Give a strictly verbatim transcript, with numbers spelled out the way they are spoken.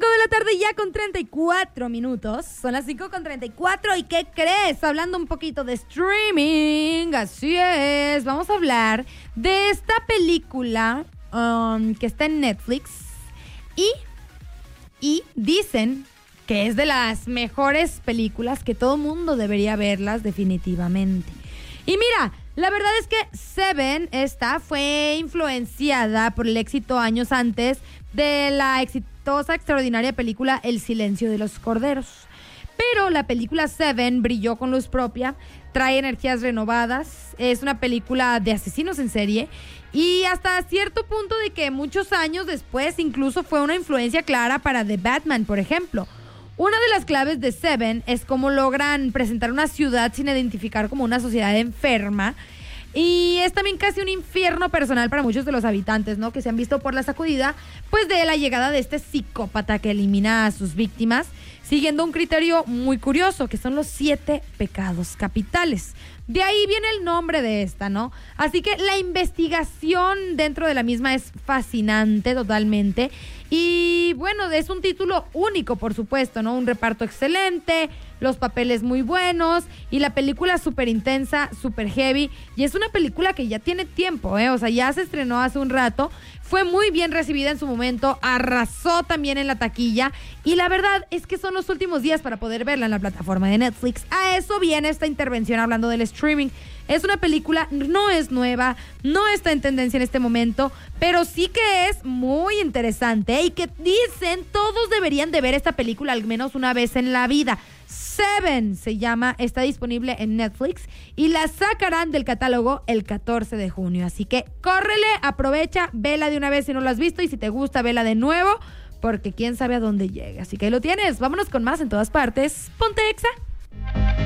cinco de la tarde ya con treinta y cuatro minutos. Son las cinco con treinta y cuatro. ¿Y qué crees? Hablando un poquito de streaming. Así es. Vamos a hablar de esta película um, que está en Netflix. Y, y dicen que es de las mejores películas, que todo mundo debería verlas definitivamente. Y mira, la verdad es que Seven, esta, fue influenciada por el éxito años antes de la exitosa, extraordinaria película El silencio de los corderos. Pero la película Seven brilló con luz propia, trae energías renovadas, es una película de asesinos en serie y hasta cierto punto de que muchos años después incluso fue una influencia clara para The Batman, por ejemplo. Una de las claves de Seven es cómo logran presentar una ciudad sin identificar como una sociedad enferma. Y es también casi un infierno personal para muchos de los habitantes, ¿no? Que se han visto por la sacudida, pues, de la llegada de este psicópata que elimina a sus víctimas, siguiendo un criterio muy curioso, que son los siete pecados capitales. De ahí viene el nombre de esta, ¿no? Así que la investigación dentro de la misma es fascinante totalmente. Y bueno, es un título único, por supuesto, ¿no? Un reparto excelente, los papeles muy buenos y la película súper intensa, súper heavy. Y es una película que ya tiene tiempo, ¿eh? O sea, ya se estrenó hace un rato. Fue muy bien recibida en su momento, arrasó también en la taquilla. Y la verdad es que son los últimos días para poder verla en la plataforma de Netflix. A eso viene esta intervención hablando del streaming. Es una película, no es nueva, no está en tendencia en este momento, pero sí que es muy interesante, ¿eh? Y que dicen todos deberían de ver esta película al menos una vez en la vida. Seven se llama, está disponible en Netflix y la sacarán del catálogo el catorce de junio. Así que córrele, aprovecha, vela de una vez si no la has visto y si te gusta, vela de nuevo, porque quién sabe a dónde llega. Así que ahí lo tienes. Vámonos con más en todas partes. Ponte Exa.